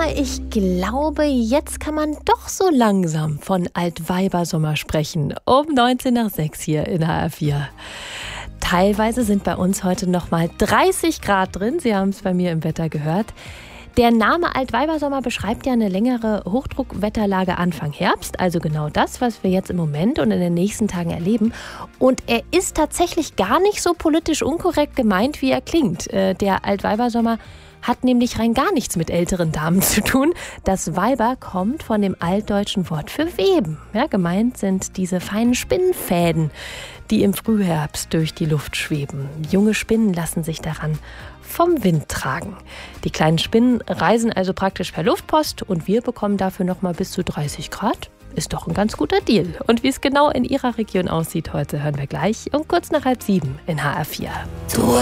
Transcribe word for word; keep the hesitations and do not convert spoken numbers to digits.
ich glaube, jetzt kann man doch so langsam von Altweibersommer sprechen. Um neunzehn nach sechs hier in H R vier. Teilweise sind bei uns heute noch mal dreißig Grad drin. Sie haben es bei mir im Wetter gehört. Der Name Altweibersommer beschreibt ja eine längere Hochdruckwetterlage Anfang Herbst, also genau das, was wir jetzt im Moment und in den nächsten Tagen erleben. Und er ist tatsächlich gar nicht so politisch unkorrekt gemeint, wie er klingt. Der Altweibersommer hat nämlich rein gar nichts mit älteren Damen zu tun. Das Weiber kommt von dem altdeutschen Wort für Weben. Ja, gemeint sind diese feinen Spinnenfäden, die im Frühherbst durch die Luft schweben. Junge Spinnen lassen sich daran vom Wind tragen. Die kleinen Spinnen reisen also praktisch per Luftpost und wir bekommen dafür noch mal bis zu dreißig Grad. Ist doch ein ganz guter Deal. Und wie es genau in Ihrer Region aussieht heute, hören wir gleich um kurz nach halb sieben in H R vier. Du